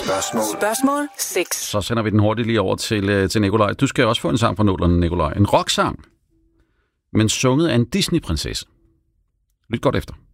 Spørgsmål 6. Så sender vi den hurtigt lige over til Nikolaj. Du skal også få en sang fra nullerne, Nikolaj. En rocksang, men sunget af en Disney-prinsesse. Lyt godt efter.